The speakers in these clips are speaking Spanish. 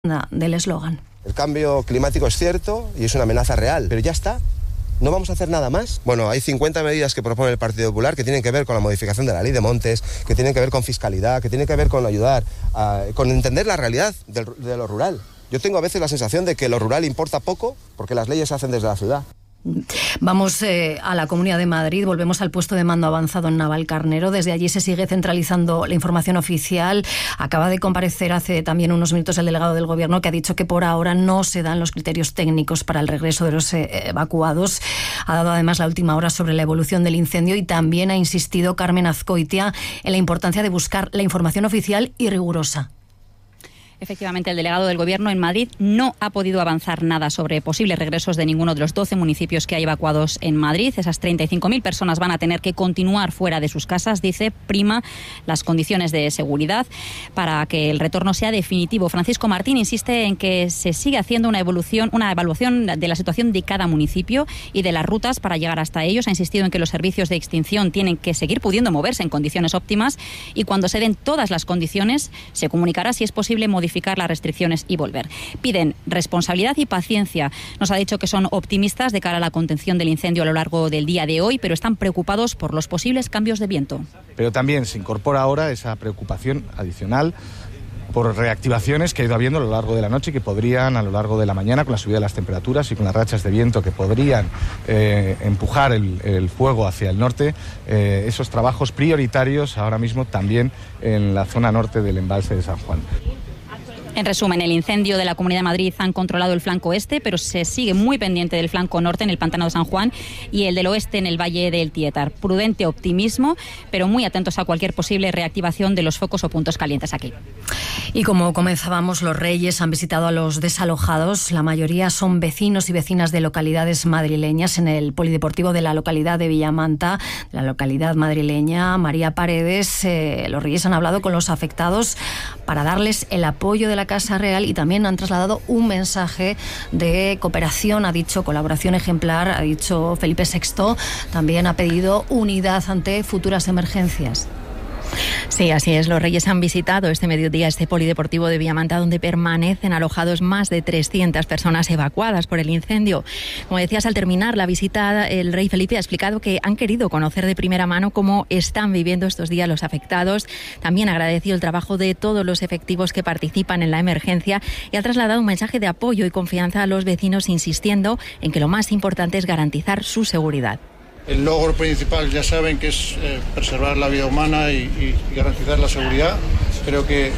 del eslogan. El cambio climático es cierto y es una amenaza real, pero ya está. ¿No vamos a hacer nada más? Bueno, hay 50 medidas que propone el Partido Popular que tienen que ver con la modificación de la ley de montes, que tienen que ver con fiscalidad, que tienen que ver con ayudar, con entender la realidad de lo rural. Yo tengo a veces la sensación de que lo rural importa poco porque las leyes se hacen desde la ciudad. Vamos a la Comunidad de Madrid, volvemos al puesto de mando avanzado en Navalcarnero. Desde allí se sigue centralizando la información oficial. Acaba de comparecer hace también unos minutos el delegado del Gobierno, que ha dicho que por ahora no se dan los criterios técnicos para el regreso de los evacuados. Ha dado además la última hora sobre la evolución del incendio y también ha insistido Carmen Azcoitia en la importancia de buscar la información oficial y rigurosa. Efectivamente, el delegado del Gobierno en Madrid no ha podido avanzar nada sobre posibles regresos de ninguno de los 12 municipios que hay evacuados en Madrid. Esas 35.000 personas van a tener que continuar fuera de sus casas, dice, prima las condiciones de seguridad para que el retorno sea definitivo. Francisco Martín insiste en que se sigue haciendo una evaluación de la situación de cada municipio y de las rutas para llegar hasta ellos. Ha insistido en que los servicios de extinción tienen que seguir pudiendo moverse en condiciones óptimas y cuando se den todas las condiciones se comunicará si es posible modificar las restricciones y volver. Piden responsabilidad y paciencia. Nos ha dicho que son optimistas de cara a la contención del incendio a lo largo del día de hoy, pero están preocupados por los posibles cambios de viento. Pero también se incorpora ahora esa preocupación adicional por reactivaciones que ha ido habiendo a lo largo de la noche y que podrían, a lo largo de la mañana, con la subida de las temperaturas y con las rachas de viento que podrían empujar el fuego hacia el norte, esos trabajos prioritarios ahora mismo también en la zona norte del embalse de San Juan. En resumen, el incendio de la Comunidad de Madrid han controlado el flanco este, pero se sigue muy pendiente del flanco norte en el Pantano de San Juan y el del oeste en el Valle del Tietar. Prudente optimismo, pero muy atentos a cualquier posible reactivación de los focos o puntos calientes aquí. Y como comenzábamos, los Reyes han visitado a los desalojados. La mayoría son vecinos y vecinas de localidades madrileñas. En el polideportivo de la localidad de Villamanta, la localidad madrileña, María Paredes, los Reyes han hablado con los afectados para darles el apoyo de la Casa Real y también han trasladado un mensaje de cooperación, ha dicho colaboración ejemplar, ha dicho Felipe VI, también ha pedido unidad ante futuras emergencias. Sí, así es. Los Reyes han visitado este mediodía este polideportivo de Villamanta, donde permanecen alojados más de 300 personas evacuadas por el incendio. Como decías, al terminar la visita, el rey Felipe ha explicado que han querido conocer de primera mano cómo están viviendo estos días los afectados. También ha agradecido el trabajo de todos los efectivos que participan en la emergencia y ha trasladado un mensaje de apoyo y confianza a los vecinos, insistiendo en que lo más importante es garantizar su seguridad. El logro principal ya saben que es preservar la vida humana y garantizar la seguridad. Creo que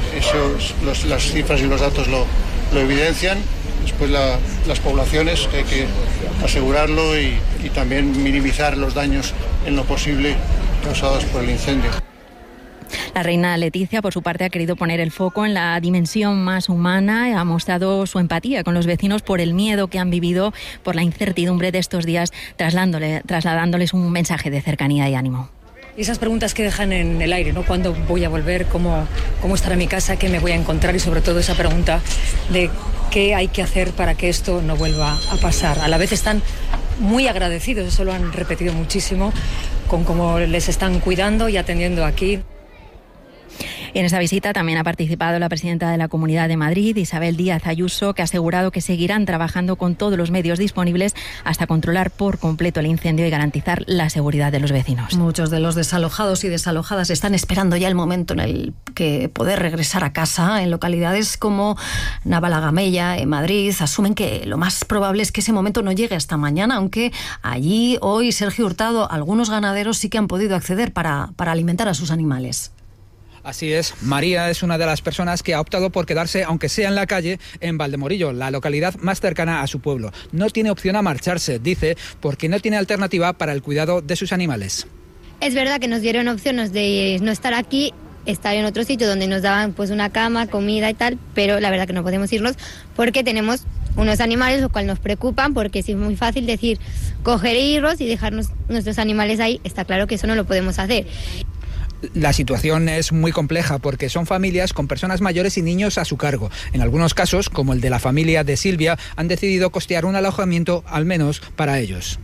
las cifras y los datos lo evidencian. Después las poblaciones, que hay que asegurarlo y también minimizar los daños en lo posible causados por el incendio. La reina Leticia, por su parte, ha querido poner el foco en la dimensión más humana. Ha mostrado su empatía con los vecinos por el miedo que han vivido, por la incertidumbre de estos días, trasladándoles un mensaje de cercanía y ánimo. Y esas preguntas que dejan en el aire, ¿no? ¿Cuándo voy a volver? ¿Cómo estará mi casa? ¿Qué me voy a encontrar? Y sobre todo esa pregunta de qué hay que hacer para que esto no vuelva a pasar. A la vez están muy agradecidos, eso lo han repetido muchísimo, con cómo les están cuidando y atendiendo aquí. Y en esta visita también ha participado la presidenta de la Comunidad de Madrid, Isabel Díaz Ayuso, que ha asegurado que seguirán trabajando con todos los medios disponibles hasta controlar por completo el incendio y garantizar la seguridad de los vecinos. Muchos de los desalojados y desalojadas están esperando ya el momento en el que poder regresar a casa. En localidades como Navalagamella, en Madrid, asumen que lo más probable es que ese momento no llegue hasta mañana, aunque allí hoy, Sergio Hurtado, algunos ganaderos sí que han podido acceder para alimentar a sus animales. Así es, María es una de las personas que ha optado por quedarse, aunque sea en la calle, en Valdemorillo, la localidad más cercana a su pueblo. No tiene opción a marcharse, dice, porque no tiene alternativa para el cuidado de sus animales. Es verdad que nos dieron opciones de no estar aquí, estar en otro sitio donde nos daban pues una cama, comida y tal, pero la verdad que no podemos irnos porque tenemos unos animales, lo cual nos preocupan, porque es muy fácil decir coger e irnos y dejarnos nuestros animales ahí. Está claro que eso no lo podemos hacer. La situación es muy compleja porque son familias con personas mayores y niños a su cargo. En algunos casos, como el de la familia de Silvia, han decidido costear un alojamiento al menos para ellos.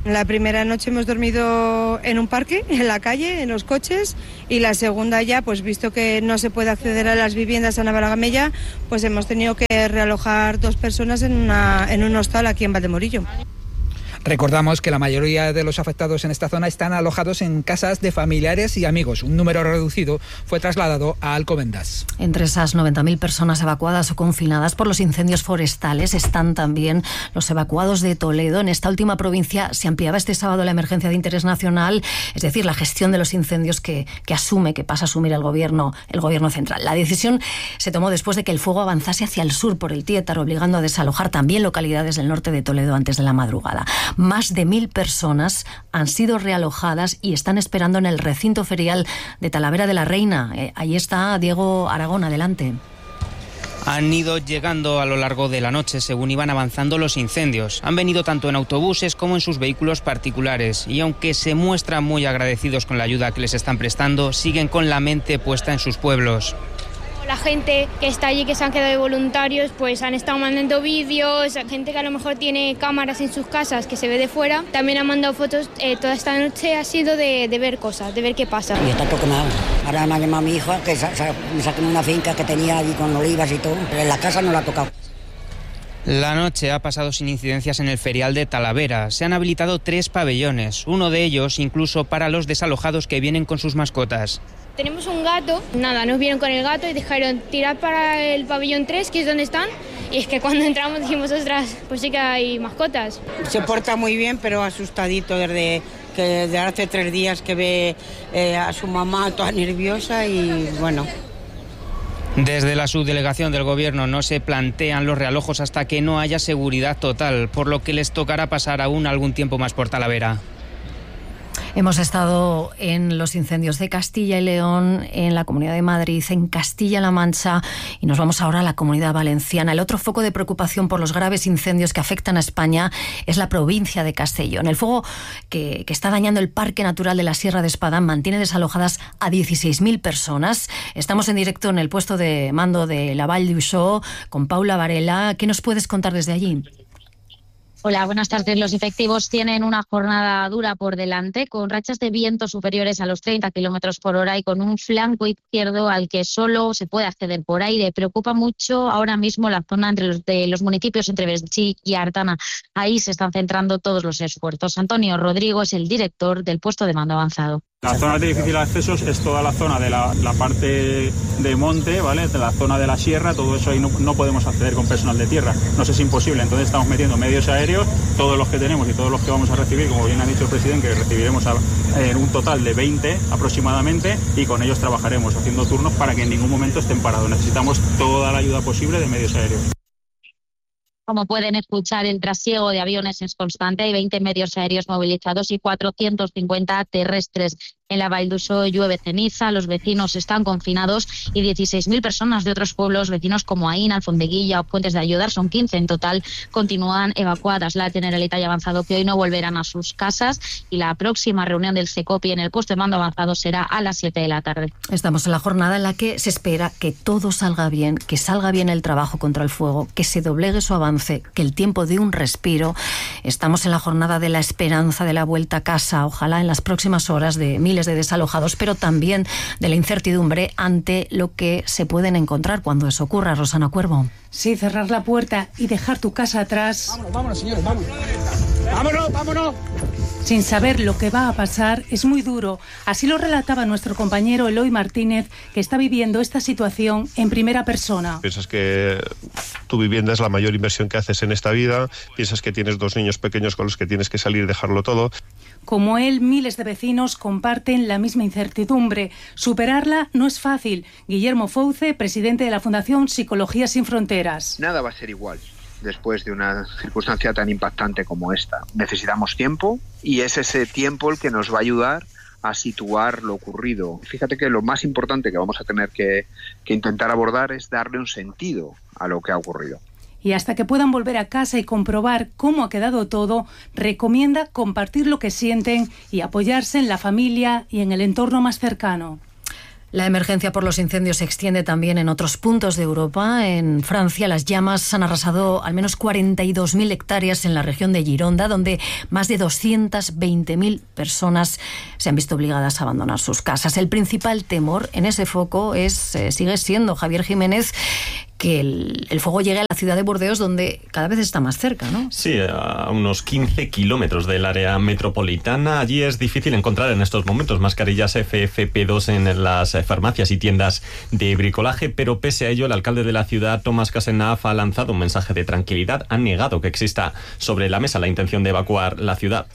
La primera noche hemos dormido en un parque, en la calle, en los coches, y la segunda ya, pues visto que no se puede acceder a las viviendas a Navalagamella, pues hemos tenido que realojar 2 personas en un hostal aquí en Valdemorillo. Recordamos que la mayoría de los afectados en esta zona están alojados en casas de familiares y amigos. Un número reducido fue trasladado a Alcobendas. Entre esas 90.000 personas evacuadas o confinadas por los incendios forestales están también los evacuados de Toledo. En esta última provincia se ampliaba este sábado la emergencia de interés nacional, es decir, la gestión de los incendios que pasa a asumir el gobierno central. La decisión se tomó después de que el fuego avanzase hacia el sur por el Tiétaro, obligando a desalojar también localidades del norte de Toledo antes de la madrugada. Más de 1.000 personas han sido realojadas y están esperando en el recinto ferial de Talavera de la Reina. Ahí está Diego Aragón, adelante. Han ido llegando a lo largo de la noche según iban avanzando los incendios. Han venido tanto en autobuses como en sus vehículos particulares y aunque se muestran muy agradecidos con la ayuda que les están prestando, siguen con la mente puesta en sus pueblos. La gente que está allí, que se han quedado de voluntarios, pues han estado mandando vídeos, gente que a lo mejor tiene cámaras en sus casas que se ve de fuera, también han mandado fotos. Toda esta noche ha sido de ver cosas, de ver qué pasa. Y está todo quemado. Ahora me ha llamado mi hija que me saquen una finca que tenía allí con olivas y todo, pero en la casa no la ha tocado. La noche ha pasado sin incidencias en el ferial de Talavera. Se han habilitado 3 pabellones, uno de ellos incluso para los desalojados que vienen con sus mascotas. Tenemos un gato, nos vieron con el gato y dijeron tirar para el pabellón 3, que es donde están, y es que cuando entramos dijimos, ostras, pues sí que hay mascotas. Se porta muy bien, pero asustadito desde hace 3 días que ve a su mamá toda nerviosa y bueno. Desde la subdelegación del Gobierno no se plantean los realojos hasta que no haya seguridad total, por lo que les tocará pasar aún algún tiempo más por Talavera. Hemos estado en los incendios de Castilla y León, en la Comunidad de Madrid, en Castilla-La Mancha y nos vamos ahora a la Comunidad Valenciana. El otro foco de preocupación por los graves incendios que afectan a España es la provincia de Castellón. El fuego que está dañando el Parque Natural de la Sierra de Espadán mantiene desalojadas a 16.000 personas. Estamos en directo en el puesto de mando de la Vall d'Uixó con Paula Varela. ¿Qué nos puedes contar desde allí? Hola, buenas tardes. Los efectivos tienen una jornada dura por delante, con rachas de viento superiores a los 30 kilómetros por hora y con un flanco izquierdo al que solo se puede acceder por aire. Preocupa mucho ahora mismo la zona de los municipios entre Belchí y Artana. Ahí se están centrando todos los esfuerzos. Antonio Rodrigo es el director del puesto de mando avanzado. La zona de difícil acceso es toda la zona de la parte de monte, ¿vale? De la zona de la sierra, todo eso ahí no podemos acceder con personal de tierra, nos es imposible. Entonces estamos metiendo medios aéreos, todos los que tenemos y todos los que vamos a recibir, como bien ha dicho el presidente, que recibiremos en un total de 20 aproximadamente, y con ellos trabajaremos haciendo turnos para que en ningún momento estén parados. Necesitamos toda la ayuda posible de medios aéreos. Como pueden escuchar, el trasiego de aviones es constante. Hay 20 medios aéreos movilizados y 450 terrestres. En la Vall d'Uixó llueve ceniza, los vecinos están confinados y 16.000 personas de otros pueblos vecinos como Aín, Alfondeguilla o Puentes de Ayudar, son 15 en total, continúan evacuadas. La Generalitat ha avanzado que hoy no volverán a sus casas y la próxima reunión del CECOPI en el puesto de mando avanzado será a las 7 de la tarde. Estamos en la jornada en la que se espera que todo salga bien, que salga bien el trabajo contra el fuego, que se doblegue su avance, que el tiempo dé un respiro. Estamos en la jornada de la esperanza, de la vuelta a casa, ojalá en las próximas horas, de miles de desalojados, pero también de la incertidumbre ante lo que se pueden encontrar cuando eso ocurra. Rosana Cuervo. Sí, cerrar la puerta y dejar tu casa atrás. Vámonos, señores, vámonos. Vámonos. Sin saber lo que va a pasar es muy duro. Así lo relataba nuestro compañero Eloy Martínez, que está viviendo esta situación en primera persona. Piensas que tu vivienda es la mayor inversión que haces en esta vida, piensas que tienes 2 niños pequeños con los que tienes que salir y dejarlo todo. Como él, miles de vecinos comparten la misma incertidumbre. Superarla no es fácil. Guillermo Fouce, presidente de la Fundación Psicología Sin Fronteras. Nada va a ser igual después de una circunstancia tan impactante como esta. Necesitamos tiempo y es ese tiempo el que nos va a ayudar a situar lo ocurrido. Fíjate que lo más importante que vamos a tener que intentar abordar es darle un sentido a lo que ha ocurrido. Y hasta que puedan volver a casa y comprobar cómo ha quedado todo, recomienda compartir lo que sienten y apoyarse en la familia y en el entorno más cercano. La emergencia por los incendios se extiende también en otros puntos de Europa. En Francia, las llamas han arrasado al menos 42.000 hectáreas en la región de Gironda, donde más de 220.000 personas se han visto obligadas a abandonar sus casas. El principal temor en ese foco sigue siendo, Javier Jiménez, que el fuego llegue a la ciudad de Burdeos, donde cada vez está más cerca, ¿no? Sí, a unos 15 kilómetros del área metropolitana. Allí es difícil encontrar en estos momentos mascarillas FFP2 en las farmacias y tiendas de bricolaje, pero pese a ello, el alcalde de la ciudad, Thomas Cazenave, ha lanzado un mensaje de tranquilidad. Ha negado que exista sobre la mesa la intención de evacuar la ciudad.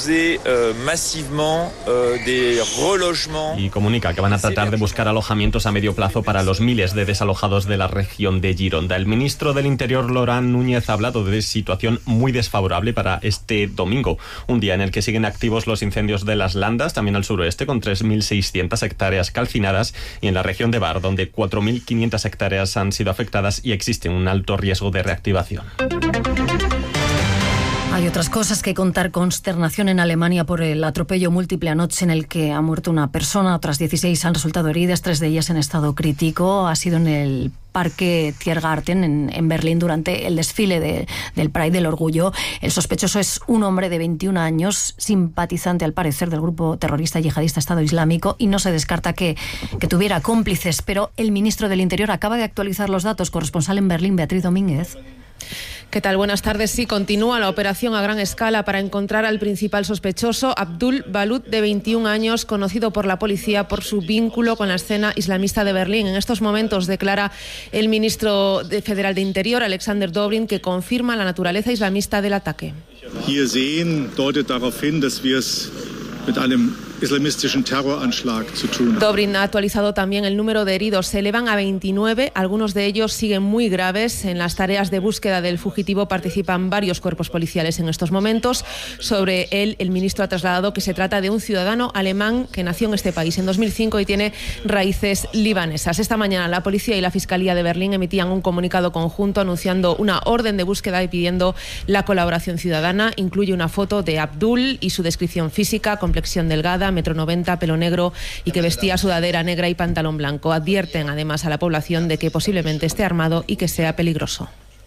Y comunica que van a tratar de buscar alojamientos a medio plazo para los miles de desalojados de la región de Gironda. El ministro del Interior, Laurent Núñez, ha hablado de situación muy desfavorable para este domingo, un día en el que siguen activos los incendios de las Landas, también al suroeste, con 3.600 hectáreas calcinadas, y en la región de Var, donde 4.500 hectáreas han sido afectadas y existe un alto riesgo de reactivación. Hay otras cosas que contar. Consternación en Alemania por el atropello múltiple anoche en el que ha muerto una persona, otras 16 han resultado heridas, 3 de ellas en estado crítico. Ha sido en el Parque Tiergarten en Berlín durante el desfile del Pride del Orgullo. El sospechoso es un hombre de 21 años, simpatizante al parecer del grupo terrorista yihadista Estado Islámico, y no se descarta que tuviera cómplices, pero el ministro del Interior acaba de actualizar los datos. Corresponsal en Berlín, Beatriz Domínguez. ¿Qué tal? Buenas tardes. Sí, continúa la operación a gran escala para encontrar al principal sospechoso, Abdul Balut, de 21 años, conocido por la policía por su vínculo con la escena islamista de Berlín. En estos momentos declara el ministro federal de Interior, Alexander Dobrindt, que confirma la naturaleza islamista del ataque. Hier sehen deutet darauf hin, dass wir es mit einem islamistischen Terroranschlag zu tun. Dobrindt ha actualizado también el número de heridos. Se elevan a 29, algunos de ellos siguen muy graves. En las tareas de búsqueda del fugitivo participan varios cuerpos policiales en estos momentos. Sobre él, el ministro ha trasladado que se trata de un ciudadano alemán que nació en este país en 2005 y tiene raíces libanesas. Esta mañana la policía y la Fiscalía de Berlín emitían un comunicado conjunto anunciando una orden de búsqueda y pidiendo la colaboración ciudadana. Incluye una foto de Abdul y su descripción física: complexión delgada, 1,90 m, pelo negro y que vestía sudadera negra y pantalón blanco. Advierten además a la población de que posiblemente esté armado y que sea peligroso.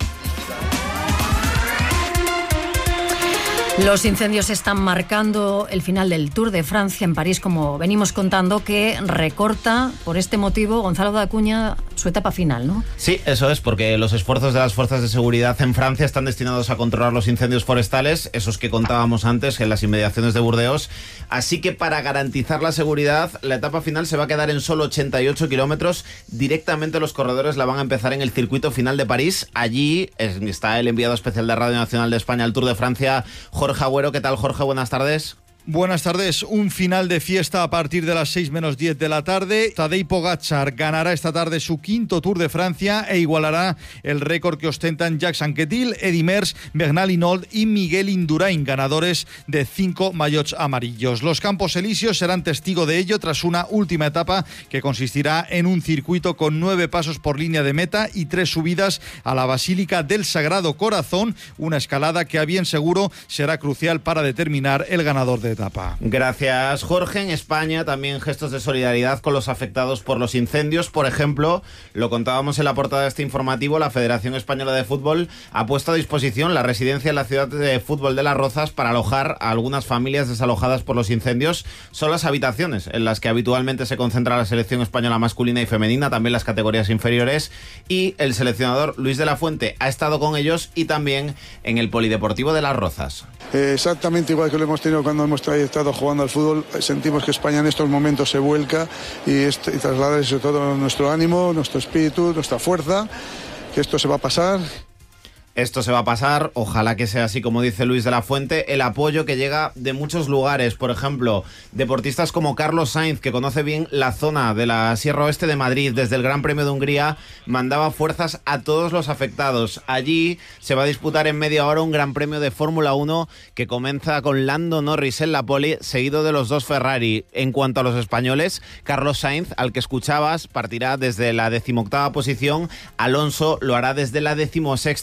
Los incendios están marcando el final del Tour de Francia en París, como venimos contando, que recorta por este motivo, Gonzalo de Acuña, su etapa final, ¿no? Sí, eso es, porque los esfuerzos de las fuerzas de seguridad en Francia están destinados a controlar los incendios forestales, esos que contábamos antes en las inmediaciones de Burdeos. Así que para garantizar la seguridad, la etapa final se va a quedar en solo 88 kilómetros. Directamente los corredores la van a empezar en el circuito final de París. Allí está el enviado especial de Radio Nacional de España al Tour de Francia, Jorge Agüero. ¿Qué tal, Jorge? Buenas tardes. Buenas tardes. Un final de fiesta a partir de las 6 menos 10 de la tarde. Tadej Pogačar ganará esta tarde su quinto Tour de Francia e igualará el récord que ostentan Jacques Anquetil, Eddy Merckx, Bernal Hinault y Miguel Indurain, ganadores de 5 maillots amarillos. Los Campos Elíseos serán testigo de ello tras una última etapa que consistirá en un circuito con 9 pasos por línea de meta y 3 subidas a la Basílica del Sagrado Corazón, una escalada que a bien seguro será crucial para determinar el ganador de etapa. Gracias, Jorge. En España también gestos de solidaridad con los afectados por los incendios. Por ejemplo, lo contábamos en la portada de este informativo, la Federación Española de Fútbol ha puesto a disposición la residencia en la ciudad de fútbol de Las Rozas para alojar a algunas familias desalojadas por los incendios. Son las habitaciones en las que habitualmente se concentra la selección española masculina y femenina, también las categorías inferiores, y el seleccionador Luis de la Fuente ha estado con ellos y también en el Polideportivo de Las Rozas. Exactamente igual que lo hemos tenido cuando hemos estado jugando al fútbol. Sentimos que España en estos momentos se vuelca y trasladar sobre todo nuestro ánimo, nuestro espíritu, nuestra fuerza, que esto se va a pasar. Esto se va a pasar, ojalá que sea así como dice Luis de la Fuente. El apoyo que llega de muchos lugares, por ejemplo, deportistas como Carlos Sainz, que conoce bien la zona de la Sierra Oeste de Madrid, desde el Gran Premio de Hungría, mandaba fuerzas a todos los afectados. Allí se va a disputar en media hora un Gran Premio de Fórmula 1 que comienza con Lando Norris en la pole, seguido de los 2 Ferrari. En cuanto a los españoles, Carlos Sainz, al que escuchabas, partirá desde la 18ª posición, Alonso lo hará desde la 16ª. En este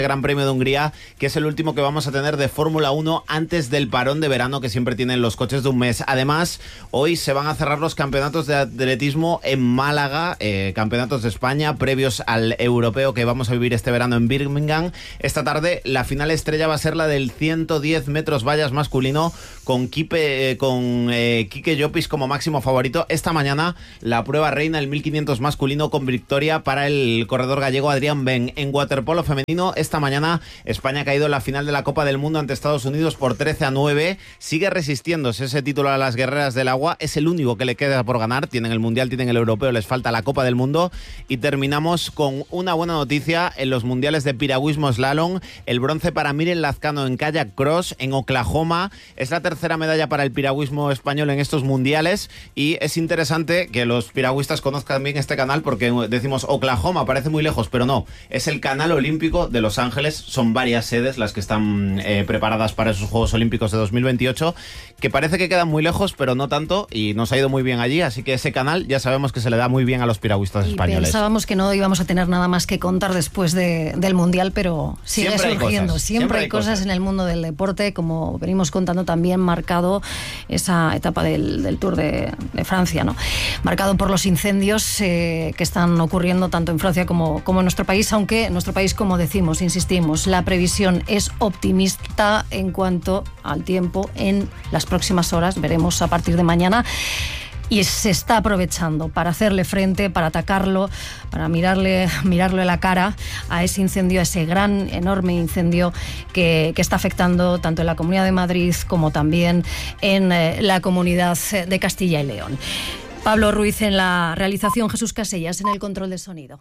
Gran Premio de Hungría, que es el último que vamos a tener de Fórmula 1 antes del parón de verano que siempre tienen los coches de un mes. Además, hoy se van a cerrar los campeonatos de atletismo en Málaga, campeonatos de España previos al europeo que vamos a vivir este verano en Birmingham. Esta tarde la final estrella va a ser la del 110 metros vallas masculino con Quique Llopis como máximo favorito. Esta mañana la prueba reina, el 1500 masculino, con victoria para el corredor gallego Adrián Ben. En waterpolo femenino, esta mañana España ha caído en la final de la Copa del Mundo ante Estados Unidos por 13-9. Sigue resistiéndose ese título a las guerreras del agua. Es el único que le queda por ganar. Tienen el Mundial, tienen el Europeo, les falta la Copa del Mundo. Y terminamos con una buena noticia en los Mundiales de piragüismo slalom. El bronce para Miren Lazcano en kayak cross en Oklahoma. Es la tercera medalla para el piragüismo español en estos Mundiales. Y es interesante que los piragüistas conozcan bien este canal, porque decimos Oklahoma, parece muy lejos, pero no. Es el Canal Olímpico de Los Ángeles. Son varias sedes las que están preparadas para esos Juegos Olímpicos de 2028, que parece que quedan muy lejos, pero no tanto, y nos ha ido muy bien allí, así que ese canal ya sabemos que se le da muy bien a los piragüistas españoles. Pensábamos que no íbamos a tener nada más que contar después del Mundial, pero sigue surgiendo. Siempre hay cosas en el mundo del deporte, como venimos contando también, marcado esa etapa del Tour de Francia, ¿no? Marcado por los incendios que están ocurriendo tanto en Francia como en nuestro país, aunque en nuestro país, como decimos, insistimos, la previsión es optimista en cuanto al tiempo en las próximas horas. Veremos a partir de mañana. Y se está aprovechando para hacerle frente, para atacarlo, para mirarle a la cara a ese incendio, a ese gran, enorme incendio que está afectando tanto en la Comunidad de Madrid como también en la Comunidad de Castilla y León. Pablo Ruiz en la realización, Jesús Casellas en el control de sonido.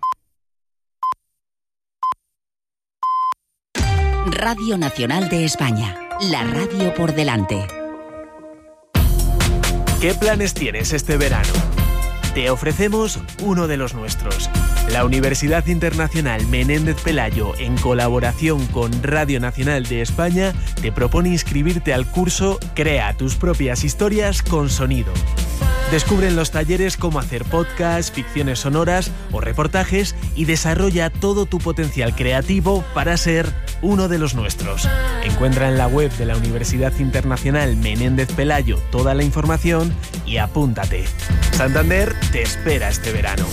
Radio Nacional de España, la radio por delante. ¿Qué planes tienes este verano? Te ofrecemos uno de los nuestros. La Universidad Internacional Menéndez Pelayo, en colaboración con Radio Nacional de España, te propone inscribirte al curso Crea tus propias historias con sonido. Descubre en los talleres cómo hacer podcasts, ficciones sonoras o reportajes y desarrolla todo tu potencial creativo para ser uno de los nuestros. Encuentra en la web de la Universidad Internacional Menéndez Pelayo toda la información y apúntate. Santander te espera este verano.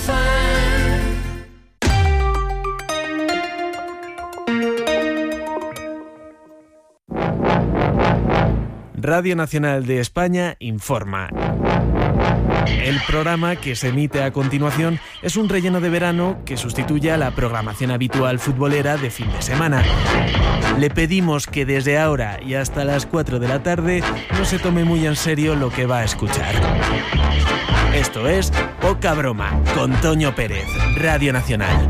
Radio Nacional de España informa. El programa que se emite a continuación es un relleno de verano que sustituye a la programación habitual futbolera de fin de semana. Le pedimos que desde ahora y hasta las 4 de la tarde no se tome muy en serio lo que va a escuchar. Esto es Poca Broma, con Toño Pérez, Radio Nacional.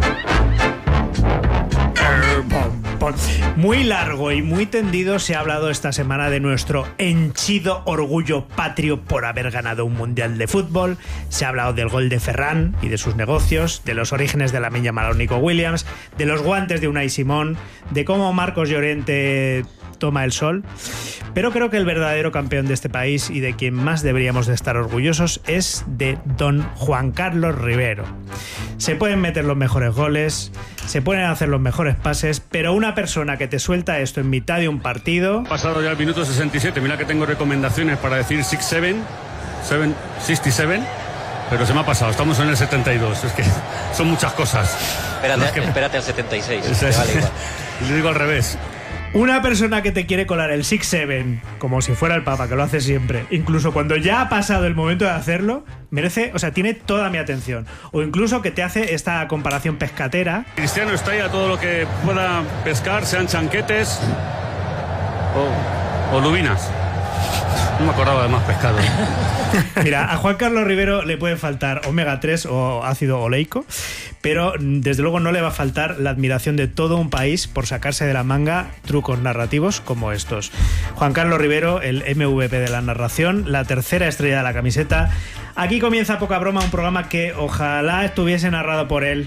Muy largo y muy tendido se ha hablado esta semana de nuestro henchido orgullo patrio por haber ganado un mundial de fútbol. Se ha hablado del gol de Ferran y de sus negocios, de los orígenes de la Minya Malone Nico Williams, de los guantes de Unai Simón, de cómo Marcos Llorente toma el sol. Pero creo que el verdadero campeón de este país y de quien más deberíamos de estar orgullosos es de don Juan Carlos Rivero. Se pueden meter los mejores goles, se pueden hacer los mejores pases, pero una persona que te suelta esto en mitad de un partido... Pasado ya el minuto 67, mira que tengo recomendaciones para decir 67, pero se me ha pasado, estamos en el 72, es que son muchas cosas. Espérate al 76. Vale, igual. Lo digo al revés. Una persona que te quiere colar el 6-7 como si fuera el Papa, que lo hace siempre, incluso cuando ya ha pasado el momento de hacerlo, merece, o sea, tiene toda mi atención. O incluso que te hace esta comparación pescatera. Cristiano está ahí a todo lo que pueda pescar, sean chanquetes o lubinas. No me acordaba de más pescado. Mira, a Juan Carlos Rivero le puede faltar omega 3 o ácido oleico, pero desde luego no le va a faltar la admiración de todo un país por sacarse de la manga trucos narrativos como estos. Juan Carlos Rivero, el MVP de la narración, la tercera estrella de la camiseta. Aquí comienza Poca Broma, un programa que ojalá estuviese narrado por él.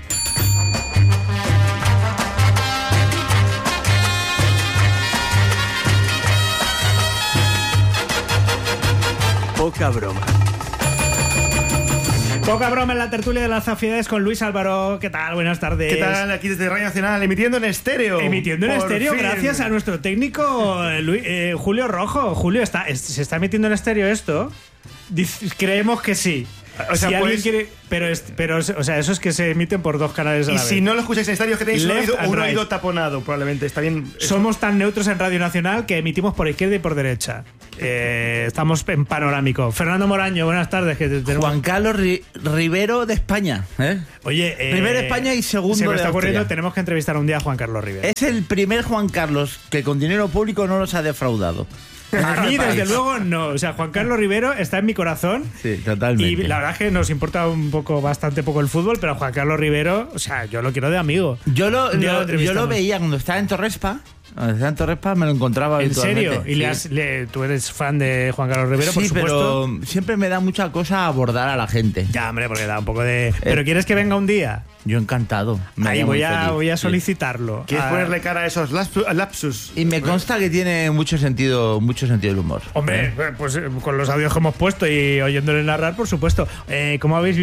Poca Broma. Poca broma en la tertulia de las aficiones con Luis Álvaro. ¿Qué tal? Buenas tardes. ¿Qué tal? Aquí desde Radio Nacional, emitiendo en estéreo. Emitiendo en estéreo, fin. Gracias a nuestro técnico Julio Rojo. Julio, ¿se está emitiendo en estéreo esto? Creemos que sí. O sea, si alguien pues, quiere, pero o sea, eso es que se emiten por 2 canales a la vez. Y si no lo escucháis en estéreo, es que tenéis un right. oído taponado, probablemente. Está bien. Somos tan neutros en Radio Nacional que emitimos por izquierda y por derecha. Estamos en panorámico. Fernando Moraño, buenas tardes. Juan Carlos Rivero de España. Oye, primero España y segundo se me de está ocurriendo, Austria. tenemos que entrevistar un día a Juan Carlos Rivero. Es el primer Juan Carlos que con dinero público no nos ha defraudado. A mí, desde luego, no. O sea, Juan Carlos Rivero está en mi corazón. Sí, totalmente. Y la verdad es que nos importa bastante poco el fútbol, pero Juan Carlos Rivero, o sea, yo lo quiero de amigo. Yo lo veía cuando estaba en Torrespa. Cuando estaba en Torrespa me lo encontraba ¿En serio? Sí. ¿Y tú eres fan de Juan Carlos Rivero, sí, por supuesto? pero siempre me da mucha cosa abordar a la gente. Ya, hombre, porque da un poco de... ¿Pero quieres que venga un día? Yo encantado. Ahí voy a solicitarlo. ¿Quieres ponerle cara a esos lapsus? Y me consta que tiene mucho sentido del humor. Hombre, pues con los audios que hemos puesto y oyéndole narrar, por supuesto. ¿Cómo habéis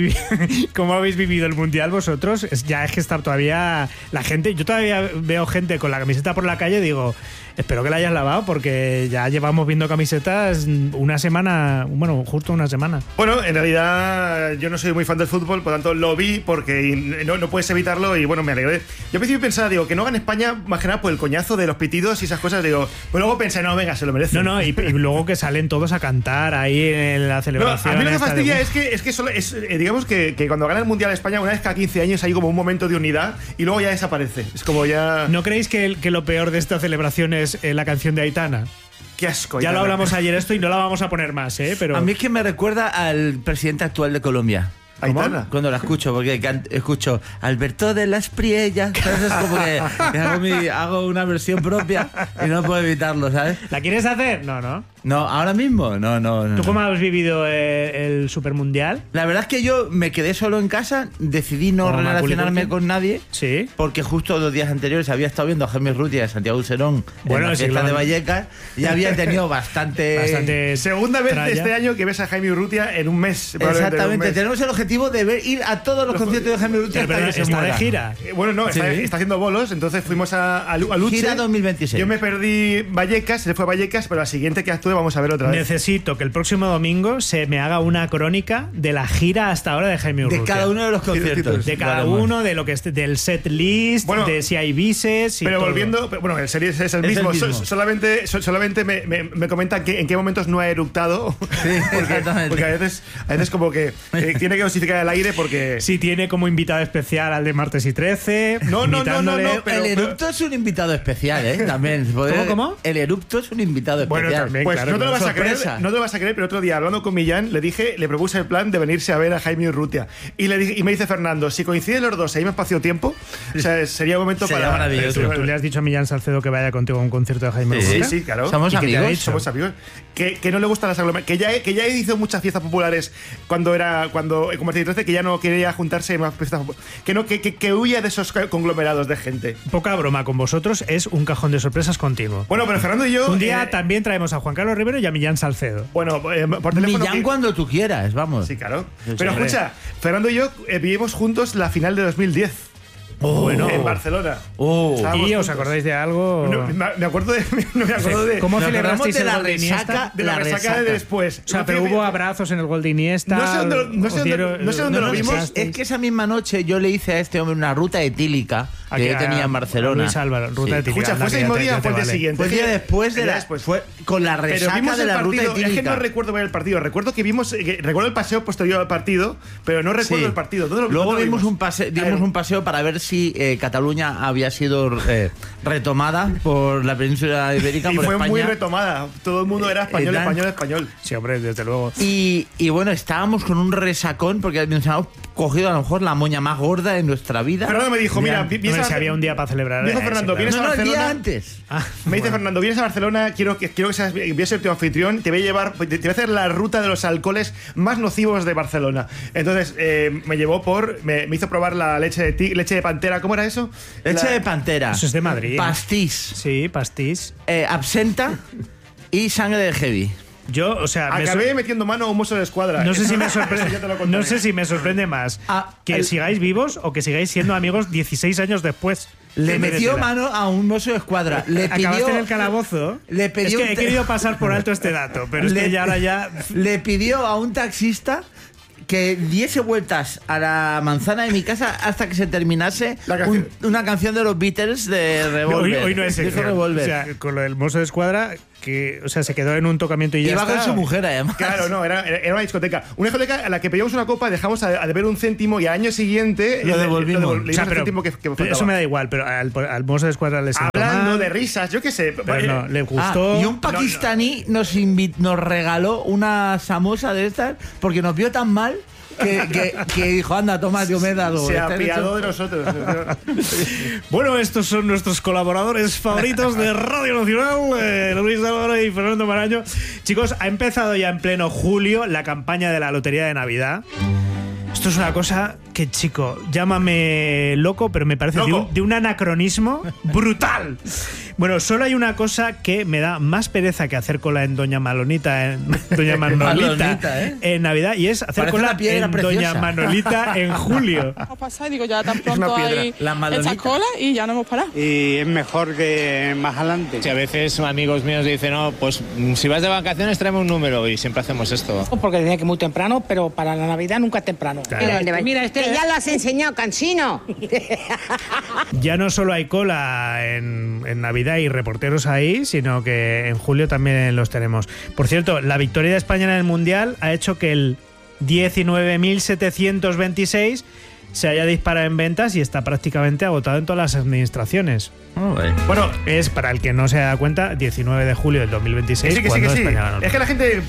vivido el Mundial vosotros? Es que está todavía la gente... Yo todavía veo gente con la camiseta por la calle y digo... Espero que la hayas lavado porque ya llevamos viendo camisetas una semana, bueno, justo una semana. Bueno, en realidad yo no soy muy fan del fútbol, por tanto lo vi porque no puedes evitarlo y bueno, me alegré. Yo al principio pensaba, que no hagan España más que nada por el coñazo de los pitidos y esas cosas, pero luego pensé, no, venga, se lo merece. No, y luego que salen todos a cantar ahí en la celebración. No, a mí lo que fastidia es que digamos que cuando gana el Mundial España, una vez cada 15 años hay como un momento de unidad y luego ya desaparece. Es como ya... ¿No creéis que lo peor de esta celebración es la canción de Aitana? Qué asco. Ya Aitana. lo hablamos ayer esto y no la vamos a poner más, pero... A mí es que me recuerda al presidente actual de Colombia. Aitana. Cuando la escucho, porque escucho Alberto de las Priellas. Es como que hago una versión propia y no puedo evitarlo, ¿sabes? ¿La quieres hacer? No. No, ahora mismo, no. ¿Tú cómo has vivido el Supermundial? La verdad es que yo me quedé solo en casa, decidí no relacionarme con nadie. Sí. Porque justo 2 días anteriores había estado viendo a Jaime Urrutia y a Santiago Userón en la fiesta de Vallecas y había tenido bastante segunda vez de este año que ves a Jaime Urrutia en un mes. Exactamente, tenemos el objetivo de ir a todos los conciertos de Jaime Urrutia. Pero está de gira. Bueno, no, está haciendo bolos, entonces fuimos a Luche. Gira 2026. Yo me perdí Vallecas, se fue a Vallecas, pero la siguiente que actúe vamos a ver otra vez. Necesito que el próximo domingo se me haga una crónica de la gira hasta ahora de Jaime Urrutia. De cada uno de los conciertos. De cada uno, de lo que esté, del set list, de si hay bises. Pero todo. volviendo, bueno, el serie es el mismo. Solamente me comentan en qué momentos no ha eructado. Sí, porque a veces como que tiene que dosificar el aire porque. Sí, tiene como invitado especial al de Martes y 13. No. El erupto es un invitado especial, también. ¿Cómo? El erupto es un invitado especial. Bueno, también, pues claro, no te lo vas a creer, pero otro día hablando con Millán le propuse el plan de venirse a ver a Jaime Urrutia y me dice Fernando, si coinciden los dos, hay más espacio-tiempo, o sea, sería un momento sería maravilloso. ¿Tú le has dicho a Millán Salcedo que vaya contigo a un concierto de Jaime Urrutia? Sí, claro. Somos amigos. Somos amigos. Que no le gustan las aglomeraciones. Que ya hizo muchas fiestas populares cuando en Martes y 13, que ya no quería juntarse en más fiestas populares. Que huya de esos conglomerados de gente. Poca broma con vosotros, es un cajón de sorpresas continuo. Bueno, pero Fernando y yo... Un día también traemos a Juan Carlos Rivero y a Millán Salcedo. Bueno, por teléfono... Millán cuando tú quieras, vamos. Sí, claro. Pero escucha, Fernando y yo vivimos juntos la final de 2010. En Barcelona. ¿Y os acordáis de algo? Me acuerdo de... ¿Cómo celebrasteis de el la gol de Iniesta? De la resaca de después. O sea, pero hubo abrazos en el gol de Iniesta. No sé dónde lo vimos. Es que esa misma noche yo le hice a este hombre una ruta etílica que yo tenía en Barcelona. Luis Álvaro, ruta etílica. Escucha, ¿fue ese mismo día o fue el día siguiente? Fue el día después fue con la resaca de la ruta etílica. Es que no recuerdo ver el partido. Recuerdo que recuerdo el paseo posterior al partido, pero no recuerdo el partido. Luego dimos un paseo para ver si Cataluña había sido retomada por la península ibérica. Y por fue España. muy retomada. Todo el mundo era español. Sí, hombre, desde luego. Y bueno, estábamos con un resacón porque nos habíamos cogido a lo mejor la moña más gorda de nuestra vida. Fernando me dijo, mira, si había un día para celebrar. Dijo Fernando, vienes a Barcelona. El día antes. Me dice Fernando, vienes a Barcelona, quiero que seas, voy a ser tu anfitrión, te voy a hacer la ruta de los alcoholes más nocivos de Barcelona. Entonces me llevó me hizo probar la leche de pantera, ¿cómo era eso? Leche de pantera. Eso es de Madrid. Pastís. Sí, pastís. Absenta y sangre de heavy. Yo, o sea, acabé metiendo mano a un mozo de escuadra. No sé si me sorprende, no sé si me sorprende más que sigáis vivos o que sigáis siendo amigos 16 años después. Le metió mano a un mozo de escuadra. Acabaste en el calabozo. Le pidió es que he querido pasar por alto este dato, pero es que ya ahora ya... Le pidió a un taxista que diese vueltas a la manzana de mi casa hasta que se terminase una canción de los Beatles de Revolver. Hoy no es el Revolver. O sea, con lo del mozo de escuadra, que, o sea, se quedó en un tocamiento y ya iba está. con su mujer, además. Claro, no, era una discoteca. Una discoteca a la que pedíamos una copa, dejamos a deber un céntimo y al año siguiente lo devolvimos. O sea, pero, el que pero eso me da igual, pero al mozo de escuadra le sentó hablando mal, de risas, yo qué sé. Pero no, le gustó. Y un pakistaní nos regaló una samosa de estas porque nos vio tan mal que dijo, anda, toma, yo me he dado. Se apiadó de nosotros. Bueno, estos son nuestros colaboradores favoritos de Radio Nacional, Luis Álvaro y Fernando Maraño. Chicos, ha empezado ya en pleno julio la campaña de la Lotería de Navidad. Esto es una cosa que, chico, llámame loco, pero me parece de un anacronismo brutal. Bueno, solo hay una cosa que me da más pereza que hacer cola en Doña Manolita en Navidad, y es hacer cola en Doña Manolita en julio. Hemos pasado y digo, ya tan pronto hay esta cola y ya no hemos parado. Y es mejor que más adelante. Si a veces amigos míos dicen, no, pues si vas de vacaciones tráeme un número, y siempre hacemos esto. Porque decía que muy temprano, pero para la Navidad nunca es temprano. Claro. Mira, que ya lo has enseñado, cansino. Ya no solo hay cola en Navidad y reporteros ahí, sino que en julio también los tenemos. Por cierto, la victoria de España en el Mundial ha hecho que el 19.726 se haya disparado en ventas y está prácticamente agotado en todas las administraciones. Bueno, es, para el que no se da cuenta, 19 de julio del 2026. Sí. España ganó. Es que la gente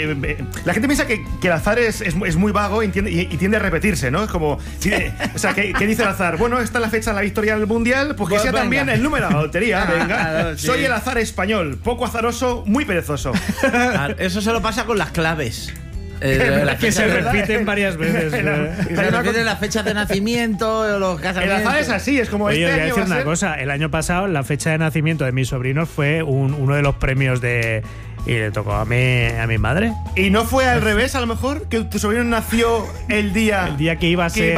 piensa que el azar es muy vago y tiende a repetirse, ¿no? Es como, o sea, ¿qué dice el azar? Bueno, está la fecha de la victoria del Mundial, pues que sea también el número de la lotería. Venga, soy el azar español, poco azaroso, muy perezoso. Eso solo pasa con las claves. Que se repiten varias veces. Se repiten las fechas de nacimiento, los casamientos. El azar es así, es como Oye, este voy a año decir una ser... cosa. El año pasado, la fecha de nacimiento de mis sobrinos fue uno de los premios de... Y le tocó a mi madre. ¿Y no fue al revés, a lo mejor? Que tu sobrino nació el día que iba a ser.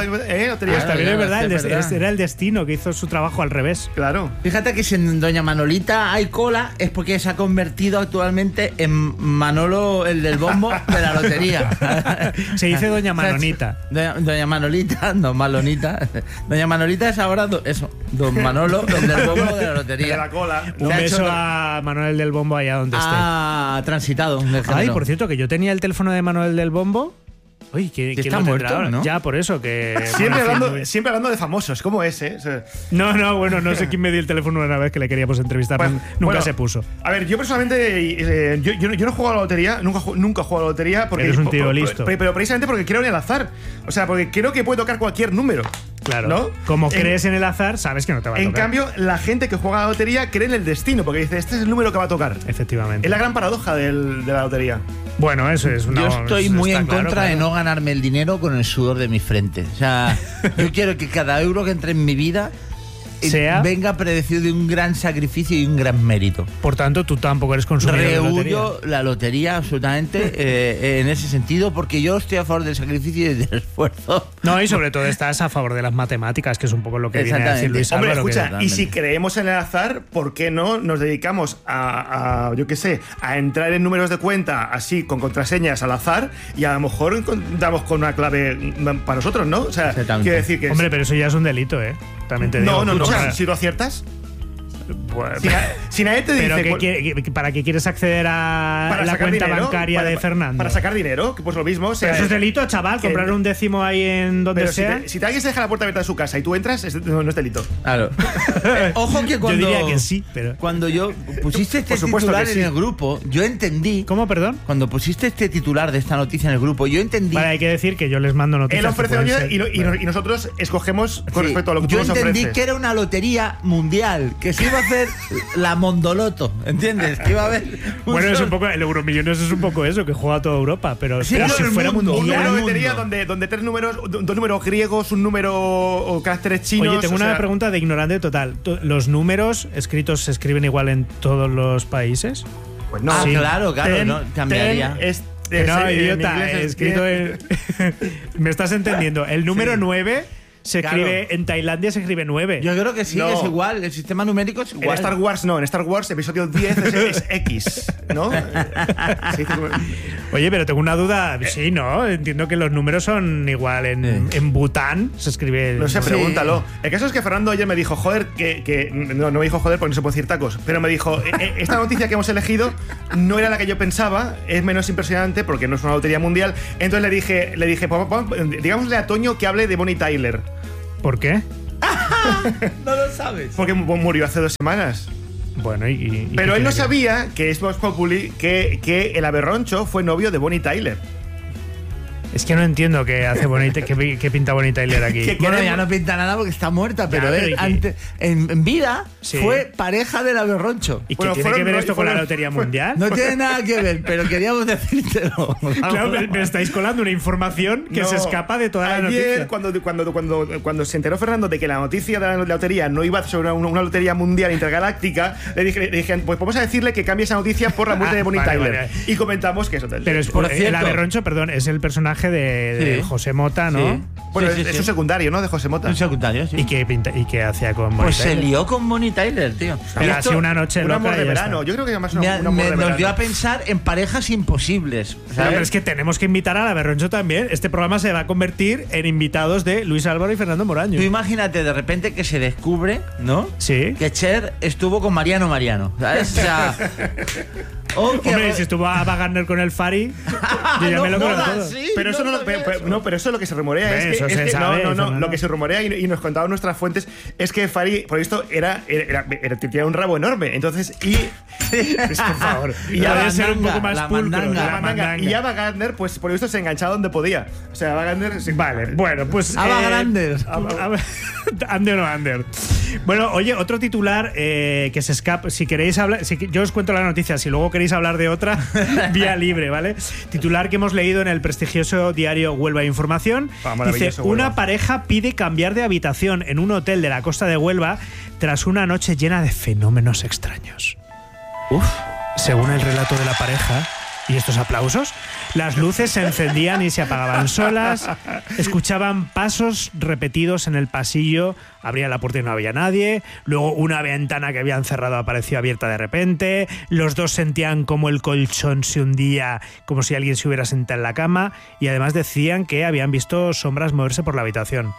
También es verdad, era el destino que hizo su trabajo al revés. Claro. Fíjate que si en Doña Manolita hay cola, es porque se ha convertido actualmente en Manolo, el del bombo de la lotería. Se dice Doña Manolita. Doña Manolita, Don Malonita. Doña Manolita es ahora Don Manolo, el del bombo de la lotería. De la cola. Un beso a Manuel del Bombo allá donde esté. Transitado. Ay, por cierto, que yo tenía el teléfono de Manuel del Bombo. Uy, que está muerto, ahora, ¿no? Ya, por eso que... Siempre hablando de famosos, ¿cómo es, eh? O sea, bueno, no sé quién me dio el teléfono una vez que le queríamos entrevistar. Nunca se puso. A ver, yo personalmente, yo no juego a la lotería, nunca he jugado a la lotería. Porque, eres un tío listo. Pero precisamente porque creo en el azar. O sea, porque creo que puede tocar cualquier número. Claro. ¿No? Como crees en el azar, sabes que no te va a tocar. En cambio, la gente que juega a la lotería cree en el destino, porque dice, este es el número que va a tocar. Efectivamente. Es la gran paradoja de la lotería. Bueno, eso es una... Yo estoy muy en contra de no ganarme el dinero con el sudor de mi frente. O sea, yo quiero que cada euro que entre en mi vida venga predecido de un gran sacrificio y un gran mérito. Por tanto, tú tampoco eres consumidor de lotería. Rehuyo la lotería absolutamente en ese sentido, porque yo estoy a favor del sacrificio y del esfuerzo. No, y sobre todo estás a favor de las matemáticas, que es un poco lo que viene a decir Luis Álvaro. Hombre, escucha, y si creemos en el azar, ¿por qué no nos dedicamos a yo qué sé, a entrar en números de cuenta así, con contraseñas al azar, y a lo mejor damos con una clave para nosotros, ¿no? O sea, quiero decir que... Hombre, pero eso ya es un delito, ¿eh? También te digo. No. Si lo aciertas, pues, si nadie te dice... Pero ¿para qué quieres acceder a la cuenta dinero, bancaria de Fernando? Para sacar dinero, que pues lo mismo. O sea, pero eso es delito, chaval, comprar un décimo ahí en donde sea. Si alguien se deja la puerta abierta de su casa y tú entras, no es delito. Claro. Ojo que cuando... Yo diría que sí, pero... Cuando yo pusiste este titular en el grupo, yo entendí... ¿Cómo, perdón? Cuando pusiste este titular de esta noticia en el grupo, yo entendí... Vale, hay que decir que yo les mando noticias. Él ofrece y nosotros escogemos con respecto a lo que tú nos ofreces. Yo entendí que era una lotería mundial, que se iba a hacer la Mondoloto, ¿entiendes? Que iba a haber... Bueno, es un poco... El Euromillones es un poco eso, que juega toda Europa, pero si fuera mundial... Una lotería donde tres números, dos números griegos, un número o caracteres chinos... Oye, tengo una pregunta de ignorante total. ¿Los números escritos se escriben igual en todos los países? Pues no. Sí. Claro, no, cambiaría. No, idiota, he escrito me estás entendiendo. El número 9 se escribe en Tailandia, se escribe 9. Yo creo que sí, es igual. El sistema numérico es igual. En Star Wars no, en Star Wars episodio 10 es X, ¿no? Oye, pero tengo una duda. Sí, ¿no? Entiendo que los números son igual. En Bután se escribe... No sé, pregúntalo. El caso es que Fernando ayer me dijo, joder, no me dijo joder porque no se puede decir tacos, pero me dijo, esta noticia que hemos elegido no era la que yo pensaba, es menos impresionante porque no es una lotería mundial. Entonces le dije, digámosle a Toño que hable de Bonnie Tyler. ¿Por qué? No lo sabes. Porque murió hace 2 semanas. Bueno, pero él no sabía que es Vox Populi que el Aberroncho fue novio de Bonnie Tyler. Es que no entiendo qué hace Bonnie, qué pinta Bonnie Tyler aquí. Bueno, ya no pinta nada porque está muerta, pero en vida fue pareja del Aberroncho. ¿Y qué tiene que ver esto con la Lotería Mundial? No tiene nada que ver, pero queríamos decírtelo. Claro, me estáis colando una información que se escapa de toda la noticia. Ayer, cuando se enteró Fernando de que la noticia de la lotería no iba sobre una lotería mundial intergaláctica, le dije, pues vamos a decirle que cambie esa noticia por la muerte de Bonnie Tyler. Vale. Y comentamos que eso. Pero es por el Aberroncho, perdón, es el personaje de José Mota, ¿no? Sí. Bueno, es un secundario, ¿no? De José Mota. Un secundario, sí. ¿Y qué hacía con Bonnie Pues Tyler? se lió con Bonnie Tyler, tío. Pero ha sido una noche loca. Un amor de verano. Yo creo que además un amor de verano. Nos dio a pensar en parejas imposibles. Pero es que tenemos que invitar a la Aberroncho también. Este programa se va a convertir en invitados de Luis Álvaro y Fernando Moraño. Tú imagínate de repente que se descubre, ¿no? Sí. Que Cher estuvo con Mariano, ¿sabes? O sea, hombre, si estuvo a Wagner con el Fari, yo ya me lo creo todo. Sí, pero eso pero eso es lo que se rumorea. Lo que se rumorea y nos contaban nuestras fuentes es que Fari, por esto, tenía un rabo enorme. Entonces, por favor. Y ya debe ser un poco más pulcro. Y Ava Gardner, pues por esto se enganchaba donde podía. O sea, Ava Gardner. Vale, bueno, pues. Ava Gardner. Under o under. Bueno, oye, otro titular que se escapa. Si queréis hablar. Yo os cuento la noticia. Si luego queréis hablar de otra, vía libre, ¿vale? Titular que hemos leído en el prestigioso diario Huelva Información. Dice: una pareja pide cambiar de habitación en un hotel de la costa de Huelva tras una noche llena de fenómenos extraños. Según el relato de la pareja y estos aplausos, las luces se encendían y se apagaban solas, escuchaban pasos repetidos en el pasillo, abría la puerta y no había nadie, luego una ventana que habían cerrado apareció abierta de repente, los dos sentían como el colchón se hundía, como si alguien se hubiera sentado en la cama, y además decían que habían visto sombras moverse por la habitación.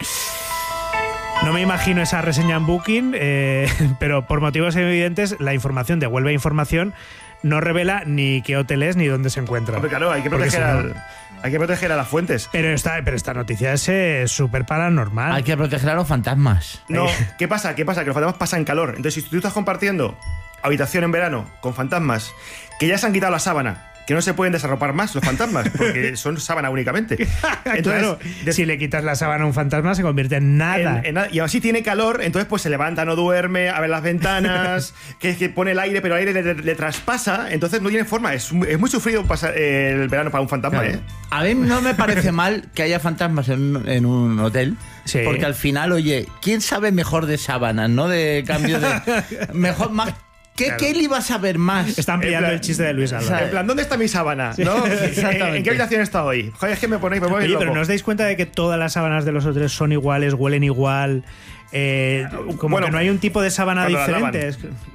No me imagino esa reseña en Booking, pero por motivos evidentes la información de Huelva Información no revela ni qué hotel es ni dónde se encuentra. Hombre, claro, hay que proteger a las fuentes. Pero esta noticia es súper paranormal. Hay que proteger a los fantasmas. No, ¿qué pasa? Que los fantasmas pasan calor. Entonces, si tú estás compartiendo habitación en verano con fantasmas que ya se han quitado la sábana, que no se pueden desarropar más los fantasmas, porque son sábana únicamente. Entonces, claro, si le quitas la sábana a un fantasma, se convierte en nada. Y así tiene calor, entonces pues se levanta, no duerme, abre las ventanas, que pone el aire, pero el aire le traspasa, entonces no tiene forma. Es muy sufrido pasar el verano para un fantasma, claro. A mí no me parece mal que haya fantasmas en un hotel. Sí. Porque al final, oye, ¿quién sabe mejor de sábanas, no? De cambio de... mejor, más... ¿Qué le ibas a ver más? Están pillando el chiste de Luis Álvaro. En plan, ¿dónde está mi sábana? Sí. ¿No? ¿En qué habitación está hoy? Joder, es que me ponéis loco. Pero ¿no os dais cuenta de que todas las sábanas de los hoteles son iguales, huelen igual? Como que no hay un tipo de sábana diferente.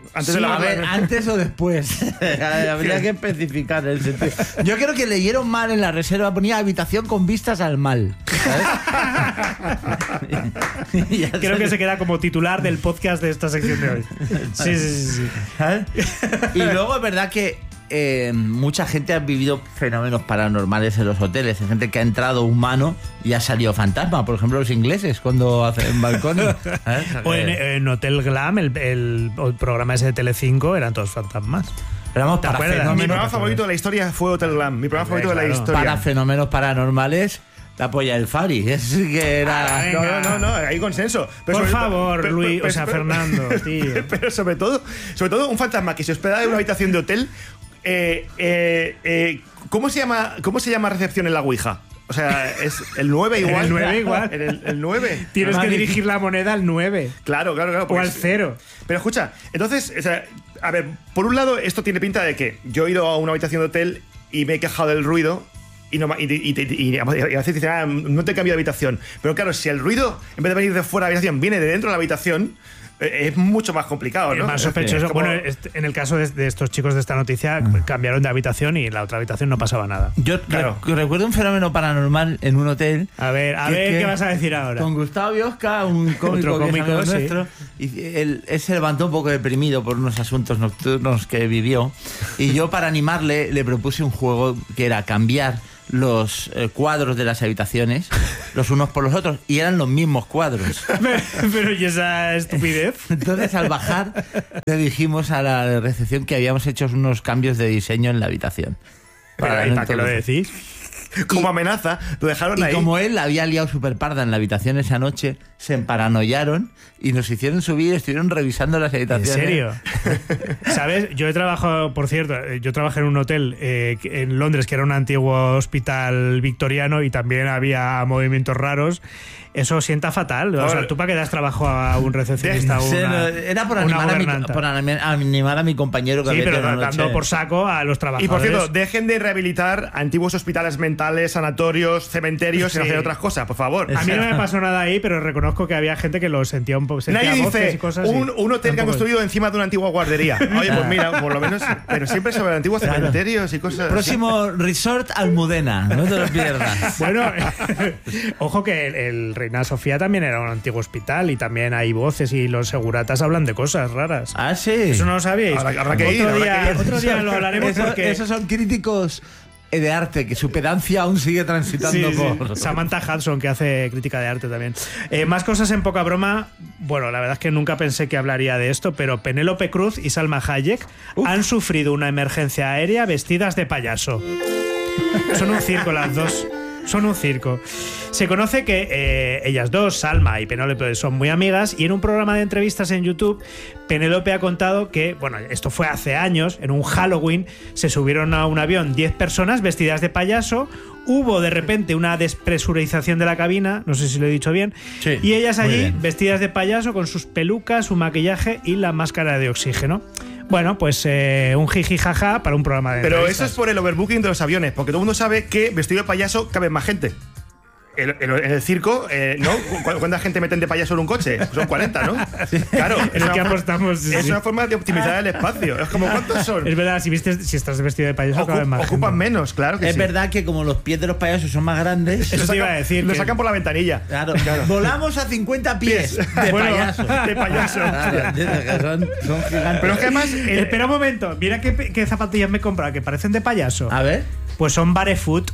Antes o después. Habría que especificar el sentido. Yo creo que leyeron mal en la reserva, ponía habitación con vistas al mal. Creo que se queda como titular del podcast de esta sección de hoy. Sí. Y luego es verdad que mucha gente ha vivido fenómenos paranormales en los hoteles. Hay gente que ha entrado humano y ha salido fantasma. Por ejemplo, los ingleses cuando hacen balcones. O en Hotel Glam, el programa ese de Telecinco, eran todos fantasmas. Pero vamos, mi programa favorito de la historia fue Hotel Glam. Mi programa favorito de la historia. Para fenomenos paranormales, la polla del Fari. Es que era... No, hay consenso. Pero por favor, Luis, Fernando, tío. Pero sobre todo un fantasma que se hospeda en una habitación de hotel. ¿Cómo se llama recepción en la Ouija? O sea, es el 9 igual. El 9 igual. El 9. Tienes que dirigir la moneda al 9. Claro. O al 0. Pero escucha, entonces, o sea, A ver, por un lado, esto tiene pinta de que yo he ido a una habitación de hotel y me he quejado del ruido y a veces dicen, no te cambio de habitación. Pero claro, si el ruido, en vez de venir de fuera de la habitación, viene de dentro de la habitación, es mucho más complicado, ¿no? Es más sospechoso. Bueno, en el caso de estos chicos de esta noticia, cambiaron de habitación y en la otra habitación no pasaba nada. Yo recuerdo un fenómeno paranormal en un hotel. A ver, ¿qué vas a decir ahora? Con Gustavo Biosca, un cómico nuestro, y él se levantó un poco deprimido por unos asuntos nocturnos que vivió, y yo, para animarle, le propuse un juego que era cambiar los cuadros de las habitaciones los unos por los otros, y eran los mismos cuadros. Pero ¿y esa estupidez? Entonces, al bajar, le dijimos a la recepción que habíamos hecho unos cambios de diseño en la habitación. ¿Para qué lo decís? Como amenaza, lo dejaron ahí. Y como él había liado súper parda en la habitación esa noche, se emparanoiaron y nos hicieron subir y estuvieron revisando las habitaciones. ¿En serio? ¿Sabes? Yo he trabajado, por cierto, yo trabajé en un hotel en Londres que era un antiguo hospital victoriano y también había movimientos raros. Eso sienta fatal. O sea, ¿tú para qué das trabajo a un recepcionista? Era por animar a mi compañero que sí, había pero dando por saco a los trabajadores. Y por cierto, dejen de rehabilitar antiguos hospitales mentales, sanatorios, cementerios y hacer otras cosas, por favor. A mí no me pasó nada ahí, pero reconozco que había gente que lo sentía un poco. Nadie dice y cosas un hotel que han construido encima de una antigua guardería. Oye, pues mira, por lo menos. Pero siempre sobre antiguos cementerios y cosas. Próximo Resort Almudena, no te lo pierdas. Bueno, ojo que el Reina Sofía también era un antiguo hospital y también hay voces y los seguratas hablan de cosas raras. Ah, sí. Eso no lo sabíais. Habrá que ir. Otro día lo hablaremos porque esos son críticos de arte, que su pedancia aún sigue transitando por... Samantha Hudson, que hace crítica de arte también. Más cosas en poca broma. Bueno, la verdad es que nunca pensé que hablaría de esto, pero Penélope Cruz y Salma Hayek han sufrido una emergencia aérea vestidas de payaso. Son un circo las dos. Son un circo. Se conoce que ellas dos, Salma y Penélope, son muy amigas, y en un programa de entrevistas en YouTube, Penélope ha contado que, bueno, esto fue hace años, en un Halloween, se subieron a un avión 10 personas vestidas de payaso, hubo de repente una despresurización de la cabina, no sé si lo he dicho bien, sí, y ellas allí vestidas de payaso con sus pelucas, su maquillaje y la máscara de oxígeno. Bueno, pues un jiji jaja para un programa de Pero entrevistas. eso es por el overbooking de los aviones, porque todo el mundo sabe que vestido de payaso cabe más gente. En el circo, ¿no? ¿Cuánta gente meten de payaso en un coche? Son 40, ¿no? Sí. Claro, es que apostamos. Es una forma de optimizar el espacio. Es como, ¿cuántos son? Es verdad, si estás vestido de payaso, caben más gente. Ocupan menos, claro que es verdad que como los pies de los payasos son más grandes, eso te iba a decir. Lo sacan por la ventanilla. Claro. Volamos a 50 pies de payaso. De payaso. Son gigantes. Pero es que además. Espera un momento, mira qué zapatillas me he comprado que parecen de payaso. A ver. Pues son Barefoot.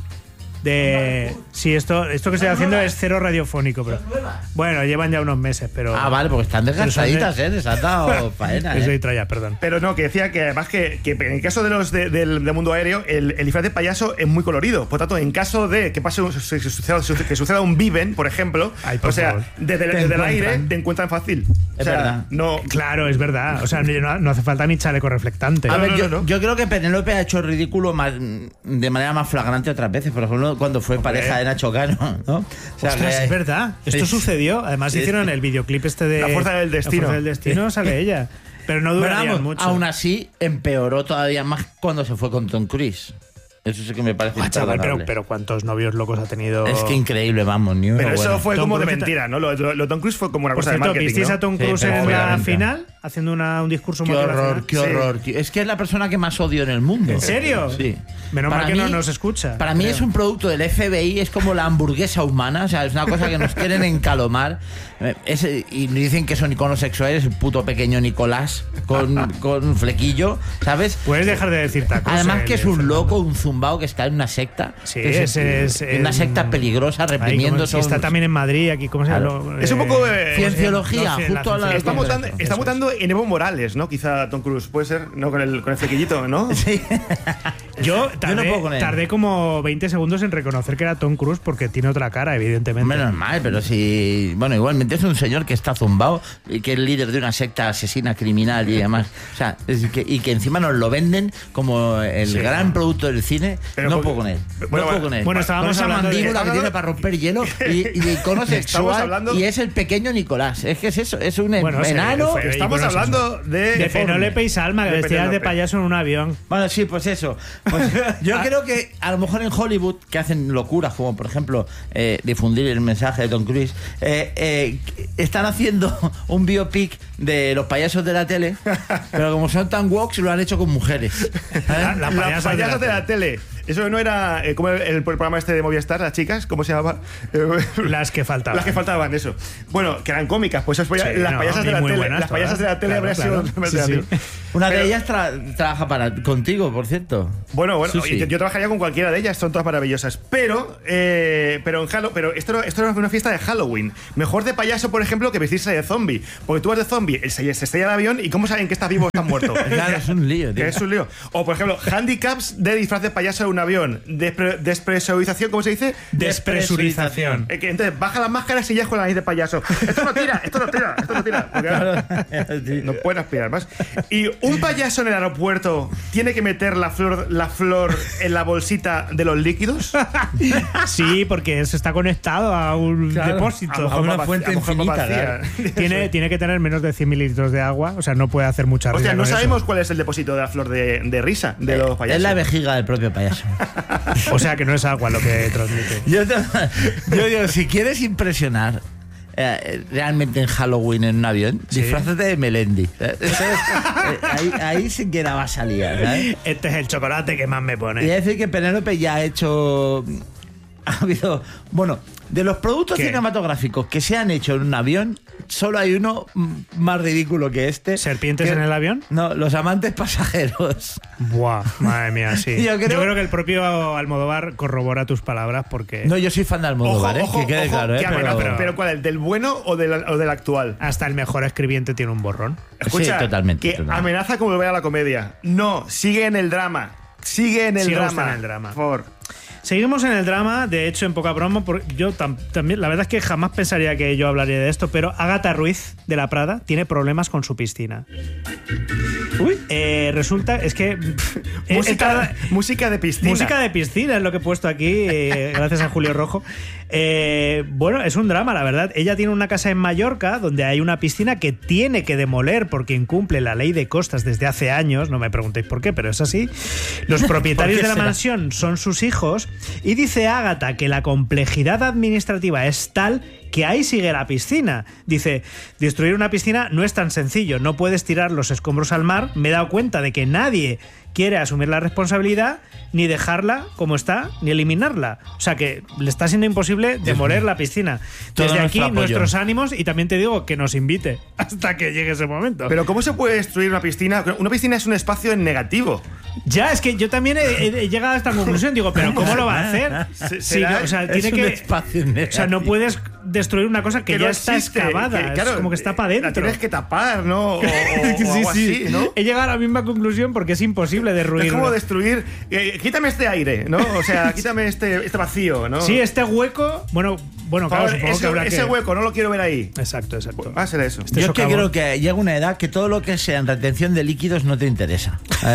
Sí, esto que estoy haciendo es cero radiofónico, pero bueno, llevan ya unos meses, pero vale, porque están desgastaditas, les han dado faena. Eso traía, perdón. Pero no, que decía que además que en el caso de los del mundo aéreo, el disfraz de payaso es muy colorido. Por tanto, en caso de que pase que suceda un Viven, por ejemplo, o sea, desde el aire te encuentran fácil. Es verdad. No, claro, es verdad. O sea, no hace falta ni chaleco reflectante. A ver, yo creo que Penélope ha hecho el ridículo de manera más flagrante otras veces. Por ejemplo, cuando fue pareja de Nacho Cano, ¿no? O sea, ostras, es verdad. Esto sucedió. Además hicieron el videoclip de La Fuerza del Destino. La Fuerza del Destino, sale ella. Pero no duraría mucho. Aún así, empeoró todavía más cuando se fue con Tom Cruise. Eso sí que me parece chaval, pero ¿cuántos novios locos ha tenido? Es que increíble, vamos, ni uno. Pero eso fue Tom como Cruise de mentira, ¿no? Lo de Tom Cruise fue como una cosa de marketing, ¿visteis ¿no? a Tom Cruise en la final? Haciendo un discurso motivacional. Qué horror, tío. Es que es la persona que más odio en el mundo. ¿En serio? Sí. Menos mal que no nos escucha. Para mí es un producto del FBI, es como la hamburguesa humana, o sea, es una cosa que nos quieren encalomar. Y dicen que son iconos sexuales, el puto pequeño Nicolás con flequillo, ¿sabes? Puedes dejar de decir tacos. Además que es un loco, un zumbao que está en una secta. Sí, es una secta peligrosa, reprimiendo. Está también en Madrid, aquí, ¿cómo se llama? Es un poco cienciología, justo a la. Está mutando en Evo Morales, ¿no? Quizá Tom Cruise, puede ser, ¿no? Con el flequillito, ¿no? Sí. Yo tardé como 20 segundos en reconocer que era Tom Cruise porque tiene otra cara, evidentemente. Menos mal, pero sí. Bueno, igualmente es un señor que está zumbado y que es líder de una secta asesina criminal y demás. O sea, y que encima nos lo venden como el gran producto del cine. cine, no puedo con él. Bueno, estábamos con esa hablando mandíbula que tiene para romper hielo y icono sexual, y es el pequeño Nicolás. Es que es eso, es un enano. Estamos hablando de Penélope y Salma, que vestían de payaso en un avión. Bueno, sí, pues eso. Pues yo creo que a lo mejor en Hollywood, que hacen locuras, como por ejemplo difundir el mensaje de Tom Cruise, están haciendo un biopic de los payasos de la tele, pero como son tan woke, lo han hecho con mujeres. Las payasas de la tele. Eso no era como el programa este de Movistar, las chicas, ¿cómo se llamaba? Las que faltaban. Las que faltaban, eso. Bueno, que eran cómicas, pues eso las payasas de la tele. Las payasas de la tele habría sido. Una de ellas trabaja contigo, por cierto. Bueno, yo trabajaría con cualquiera de ellas, son todas maravillosas. Pero esto no es una fiesta de Halloween. Mejor de payaso, por ejemplo, que vestirse de zombie. Porque tú vas de zombie, se estrella el avión y ¿cómo saben que estás vivo o estás muerto? Claro, es un lío, tío. Es un lío. O, por ejemplo, handicaps de disfraz de payaso en un avión. Despresurización, ¿cómo se dice? Despresurización. Entonces, baja las máscaras y ya con la nariz de payaso. Esto no tira. Claro, no pueden aspirar más. Y un payaso en el aeropuerto tiene que meter la flor en la bolsita de los líquidos. Sí, porque eso está conectado a un depósito. A una fuente infinita. Tiene que tener menos de 100 mililitros de agua. O sea, no puede hacer mucha risa. O sea, no sabemos cuál es el depósito de la flor de risa de los payasos. Es la vejiga del propio payaso. O sea, que no es agua lo que transmite. Yo digo, si quieres impresionar realmente en Halloween en un avión, disfrázate de Melendi. Ahí sí que la va a salir, ¿sabes? Este es el chocolate que más me pone. Y es decir que Penélope ya ha hecho... Ha habido... Bueno, de los productos cinematográficos que se han hecho en un avión, solo hay uno más ridículo que este. ¿Serpientes en el avión? No, los amantes pasajeros. Buah, madre mía, sí. Yo creo que el propio Almodóvar corrobora tus palabras porque... No, yo soy fan de Almodóvar, que quede claro. Pero ¿cuál? ¿El del bueno o del actual? Hasta el mejor escribiente tiene un borrón. Escucha, sí, totalmente. Amenaza como volver a la comedia. No, sigue en el drama. Sigue en el drama. Por favor. Seguimos en el drama, de hecho en poca broma, yo también, la verdad es que jamás pensaría que yo hablaría de esto, pero Ágata Ruiz de la Prada tiene problemas con su piscina. Resulta, es que... música de piscina. Música de piscina es lo que he puesto aquí, gracias a Julio Rojo. Bueno, es un drama, la verdad. Ella tiene una casa en Mallorca donde hay una piscina que tiene que demoler porque incumple la ley de costas desde hace años. No me preguntéis por qué, pero es así. Los propietarios de la mansión son sus hijos y dice Ágata que la complejidad administrativa es tal que ahí sigue la piscina. Dice, destruir una piscina no es tan sencillo, no puedes tirar los escombros al mar. Me he dado cuenta de que nadie quiere asumir la responsabilidad, ni dejarla como está, ni eliminarla. O sea que le está siendo imposible demoler la piscina. Desde aquí nuestros ánimos, y también te digo que nos invite hasta que llegue ese momento. Pero ¿cómo se puede destruir una piscina? Una piscina es un espacio en negativo. Ya, es que yo también he llegado a esta conclusión. Digo, ¿pero cómo lo va a hacer? O sea, tiene que... O sea, no puedes destruir una cosa que ya está excavada. Claro, es como que está para adentro. La tienes que tapar, ¿no? O algo así, ¿no? He llegado a la misma conclusión porque es imposible derruir. Es como destruir... quítame este aire, ¿no? O sea, quítame este vacío, ¿no? Sí, este hueco... Bueno, claro, supongo que habrá ese hueco no lo quiero ver ahí. Exacto. Pues va a ser eso. Yo es que creo que llega una edad que todo lo que sea en retención de líquidos no te interesa.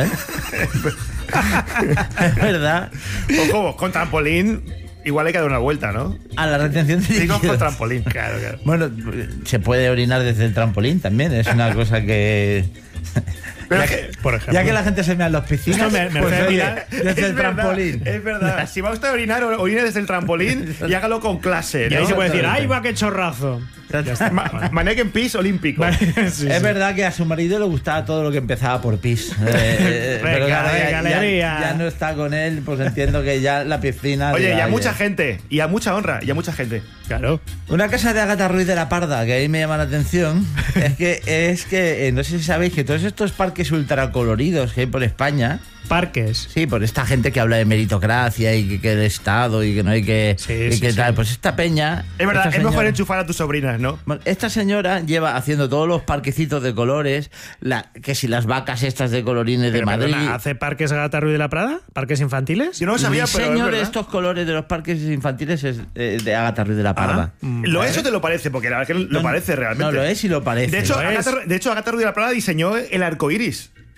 Es verdad. Ojo, con trampolín... Igual hay que dar una vuelta, ¿no? A la retención de líquidos. Digo con trampolín, claro. Bueno, se puede orinar desde el trampolín también. Es una cosa que... Pero por ejemplo, ya que la gente se mea en las piscinas, desde el trampolín. Es verdad. Si va usted a orinar, orine desde el trampolín y hágalo con clase, ¿no? Y ahí se puede decir, ¡ay, va, qué chorrazo! Mannequin pis olímpico. Es verdad que a su marido le gustaba todo lo que empezaba por pis. Pero ya no está con él, pues entiendo que ya la piscina... Oye, y a mucha gente, y a mucha honra, y a mucha gente. Claro. Una casa de Ágata Ruiz de la Parda, que ahí me llama la atención, es que no sé si sabéis que todos estos parques ultracoloridos que hay por España... Parques. Sí, por esta gente que habla de meritocracia y que el Estado y que no hay que... tal. Pues esta peña... Es verdad, es mejor enchufar a tus sobrinas, ¿no? Bueno, esta señora lleva haciendo todos los parquecitos de colores, que si las vacas estas de colorines de Madrid... Perdona, ¿hace parques Ágata Ruiz de la Prada? ¿Parques infantiles? Yo no lo sabía, el diseño de estos colores de los parques infantiles es de Ágata Ruiz de la Parda. ¿Lo es o te lo parece? Porque la verdad que lo parece realmente. No, lo es y lo parece. De hecho, Ágata Ruiz de la Prada diseñó el arco iris.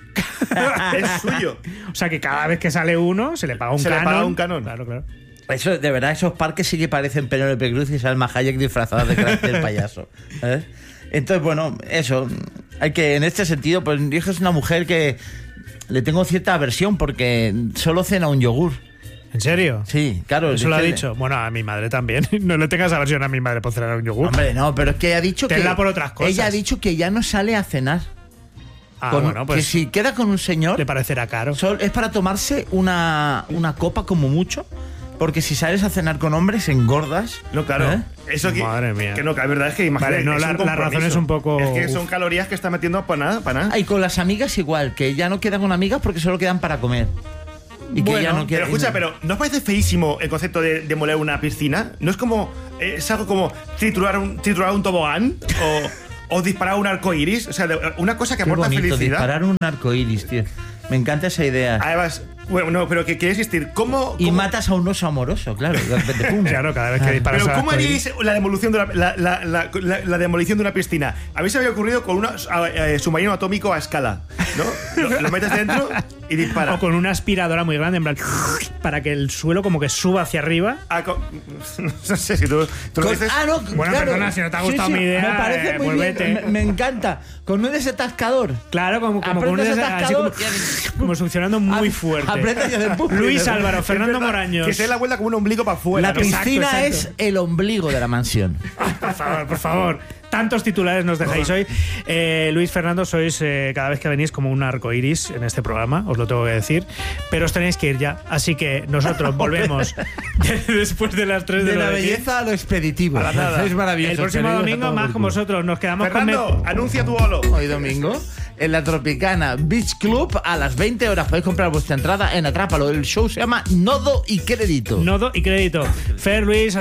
Es suyo. O sea que cada vez que sale uno se le paga un canon. Le paga un canon. Claro. Eso, de verdad, esos parques sí que parecen Penélope Cruz y Salma Hayek disfrazadas de carácter del payaso. Entonces, bueno, eso. Hay que, en este sentido, pues yo es una mujer que le tengo cierta aversión porque solo cena un yogur. ¿En serio? Sí, claro. Eso lo ha dicho. Bueno, a mi madre también. No le tengas aversión a mi madre por cenar un yogur. Hombre, no, pero es que ella ha dicho Tenla por otras cosas. Ella ha dicho que ya no sale a cenar. Bueno, pues que si queda con un señor... Le parecerá caro. Es para tomarse una copa como mucho. Porque si sales a cenar con hombres, engordas. No, claro. Eso que, Madre mía. Que no, la verdad es que imagínate. Vale, no, la razón es un poco... Es que son calorías que está metiendo para nada. Y con las amigas igual, que ya no quedan con amigas porque solo quedan para comer. Y que ya no pero escucha, pero ¿no os parece feísimo el concepto de demoler una piscina? ¿No es como... es algo como triturar un tobogán? O disparar un arco iris? O sea, una cosa que Qué aporta bonito, felicidad. Disparar un arco iris, tío. Me encanta esa idea. Además, bueno, no, pero que quiere existir. ¿Cómo? Y matas a un oso amoroso, claro. De repente, pum. Claro, cada vez que disparas. Pero ¿cómo haríais la demolición de la demolición de una piscina? A mí se me había ocurrido con un submarino atómico a escala, ¿no? Lo metes dentro y dispara. O con una aspiradora muy grande, en plan, para que el suelo como que suba hacia arriba. No sé si tú lo dices. No, bueno, claro. Perdona, si no te ha gustado mi idea, me parece muy bien. Me encanta. Con un desatascador. Claro, como con un desatascador. Como funcionando muy fuerte. Luis Álvaro, Fernando Moraños. Que se dé la vuelta como un ombligo para afuera. La piscina es el ombligo de la mansión. Por favor. Tantos titulares nos dejáis hoy. Luis, Fernando, sois cada vez que venís como un arco iris en este programa, os lo tengo que decir. Pero os tenéis que ir ya. Así que nosotros volvemos después de las 3 de la tarde. De la belleza a lo expeditivo. Es maravilloso. El próximo domingo más con vosotros. Nos quedamos Fernando, anuncia tu bolo. Hoy domingo, en la Tropicana Beach Club, a las 20 horas. Podéis comprar vuestra entrada en Atrápalo. El show se llama Nodo y Crédito. Nodo y Crédito. Fer, Luis,